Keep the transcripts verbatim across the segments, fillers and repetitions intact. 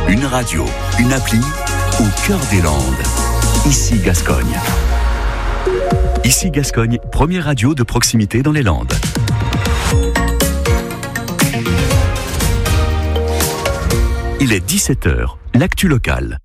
Une radio, une appli, au cœur des Landes. Ici Gascogne. Ici Gascogne, première radio de proximité dans les Landes. Il est dix-sept heures, l'actu locale.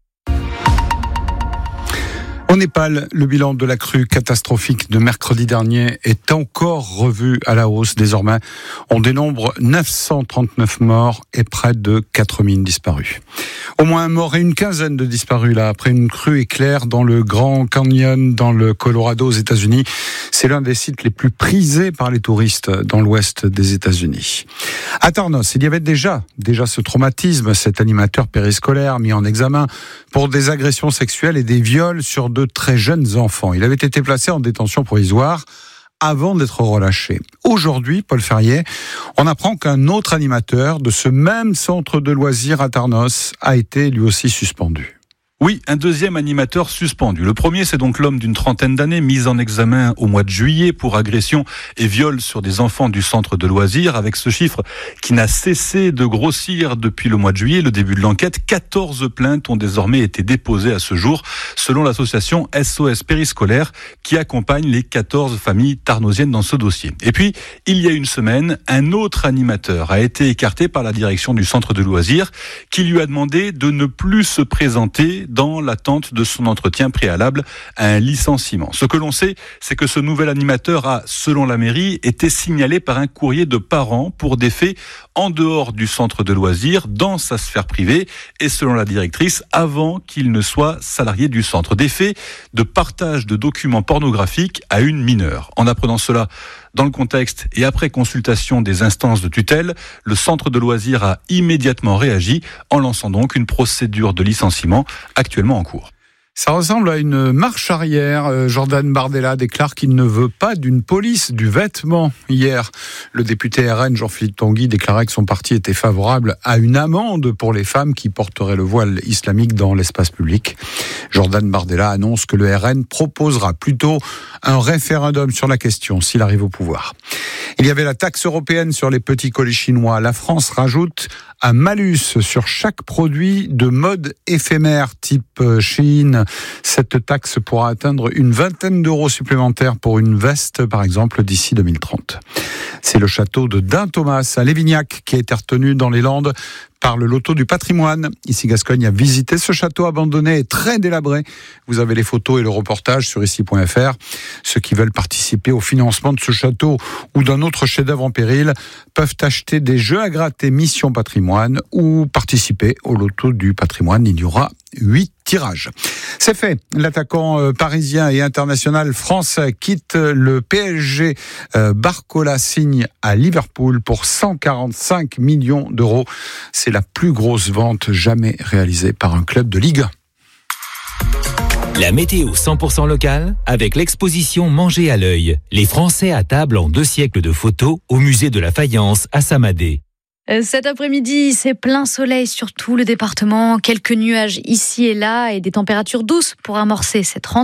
Au Népal, le bilan de la crue catastrophique de mercredi dernier est encore revu à la hausse. Désormais, on dénombre neuf cent trente-neuf morts et près de quatre mille disparus. Au moins un mort et une quinzaine de disparus là, après une crue éclair dans le Grand Canyon, dans le Colorado aux États-Unis. C'est l'un des sites les plus prisés par les touristes dans l'ouest des États-Unis. À Tarnos, il y avait déjà, déjà ce traumatisme, cet animateur périscolaire mis en examen pour des agressions sexuelles et des viols sur de très jeunes enfants. Il avait été placé en détention provisoire avant d'être relâché. Aujourd'hui, Paul Ferrier, on apprend qu'un autre animateur de ce même centre de loisirs à Tarnos a été lui aussi suspendu. Oui, un deuxième animateur suspendu. Le premier, c'est donc l'homme d'une trentaine d'années, mis en examen au mois de juillet pour agression et viol sur des enfants du centre de loisirs, avec ce chiffre qui n'a cessé de grossir depuis le mois de juillet, le début de l'enquête. quatorze plaintes ont désormais été déposées à ce jour, selon l'association S O S Périscolaire, qui accompagne les quatorze familles tarnosiennes dans ce dossier. Et puis, il y a une semaine, un autre animateur a été écarté par la direction du centre de loisirs, qui lui a demandé de ne plus se présenter dans l'attente de son entretien préalable à un licenciement. Ce que l'on sait, c'est que ce nouvel animateur a, selon la mairie, été signalé par un courrier de parents pour des faits en dehors du centre de loisirs, dans sa sphère privée, et selon la directrice, avant qu'il ne soit salarié du centre. Des faits de partage de documents pornographiques à une mineure. En apprenant cela dans le contexte et après consultation des instances de tutelle, le centre de loisirs a immédiatement réagi en lançant donc une procédure de licenciement actuellement en cours. Ça ressemble à une marche arrière. Jordan Bardella déclare qu'il ne veut pas d'une police du vêtement. Hier, le député R N Jean-Philippe Tanguy déclarait que son parti était favorable à une amende pour les femmes qui porteraient le voile islamique dans l'espace public. Jordan Bardella annonce que le R N proposera plutôt un référendum sur la question s'il arrive au pouvoir. Il y avait la taxe européenne sur les petits colis chinois. La France rajoute un malus sur chaque produit de mode éphémère type Chine. Cette taxe pourra atteindre une vingtaine d'euros supplémentaires pour une veste, par exemple, d'ici deux mille trente. C'est le château de Dain-Thomas à Lévignac qui a été retenu dans les Landes par le loto du patrimoine. Ici Gascogne a visité ce château abandonné et très délabré. Vous avez les photos et le reportage sur ici point f r. Ceux qui veulent participer au financement de ce château ou d'un autre chef-d'œuvre en péril peuvent acheter des jeux à gratter Mission Patrimoine ou participer au loto du patrimoine. Il y aura huit tirages. C'est fait. L'attaquant parisien et international français quitte le P S G. Barcola signe à Liverpool pour cent quarante-cinq millions d'euros. C'est la plus grosse vente jamais réalisée par un club de Ligue un. La météo cent pour cent locale avec l'exposition Manger à l'œil. Les Français à table en deux siècles de photos au musée de la Faïence à Samadé. Cet après-midi, c'est plein soleil sur tout le département. Quelques nuages ici et là et des températures douces pour amorcer cette rentrée.